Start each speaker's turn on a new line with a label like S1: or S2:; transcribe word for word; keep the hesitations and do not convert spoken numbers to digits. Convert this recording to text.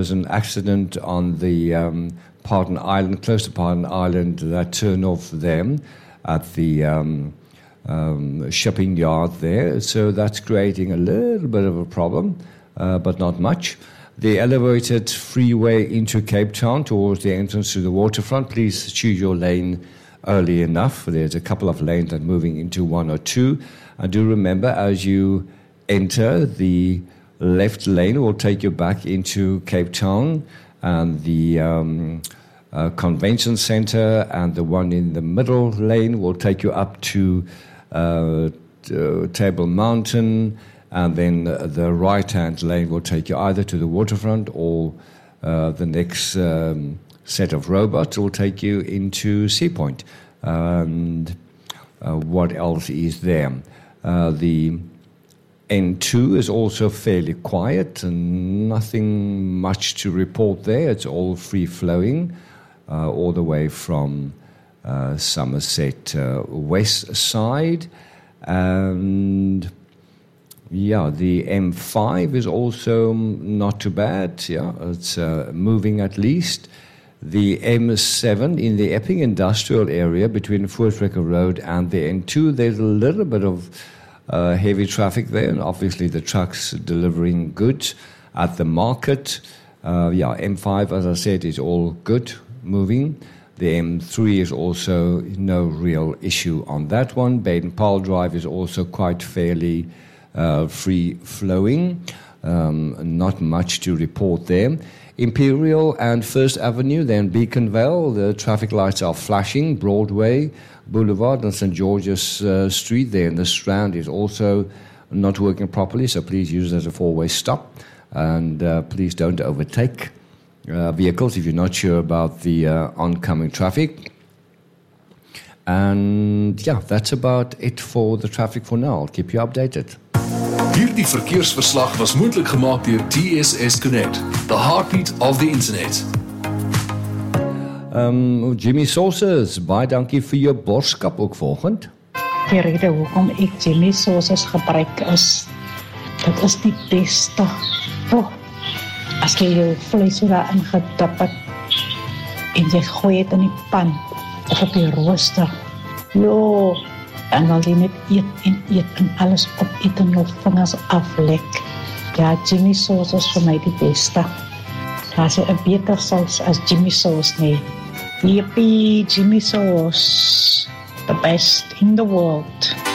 S1: was an accident on the um, Pardon Island, close to Pardon Island, that turn off there at the um, um, shipping yard there. So that's creating a little bit of a problem, uh, but not much. The elevated freeway into Cape Town towards the entrance to the waterfront, please choose your lane early enough. There's a couple of lanes that are moving into one or two. And do remember, as you enter, the left lane will take you back into Cape Town, and the um, uh, convention center, and the one in the middle lane will take you up to, uh, to Table Mountain. And then the right-hand lane will take you either to the waterfront or uh, the next um, set of robots will take you into Sea Point. And uh, what else is there? Uh, the N two is also fairly quiet and nothing much to report there. It's all free-flowing uh, all the way from uh, Somerset uh, west side. And yeah, the M five is also not too bad. Yeah, it's uh, moving at least. The M seven in the Epping industrial area between Voortrekker Road and the N two, there's a little bit of uh, heavy traffic there, and obviously the trucks delivering goods at the market. Uh, yeah, M five, as I said, is all good, moving. The M three is also no real issue on that one. Baden-Powell Drive is also quite fairly Uh, free-flowing, um, not much to report there. Imperial and First Avenue, then Beaconville, the traffic lights are flashing. Broadway, Boulevard and Saint George's uh, Street there in the Strand is also not working properly, so please use it as a four-way stop. And uh, please don't overtake uh, vehicles if you're not sure about the uh, oncoming traffic. And yeah, that's about it for the traffic for now. I'll keep you updated.
S2: Hierdie verkeersverslag was moontlik gemaak deur T S S Connect, the heartbeat of the internet.
S1: Um, Jimmy Sauces, baie dankie vir jou borskap ook volgend.
S3: Die rede hoekom ek Jimmy Sauces gebruik is, dit is die beste. Oh, as jy jou vlees so daarin gedip het, en jy gooi het in die pan, of op die rooster, jo, en wil jy net eet en eet en alles opeet en jou vingers aflek. Ja, Jimmy Sauce is vir my die beste. Daar is 'n beter saus as Jimmy Sauce nie. Yippie, Jimmy Sauce, the best in the world.